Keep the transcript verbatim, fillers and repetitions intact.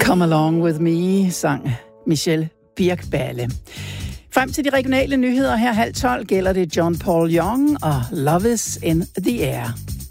Come Along With Me, sang Michelle Birkballe. Frem til de regionale nyheder her halv tolv gælder det John Paul Young og Love Is In The Air.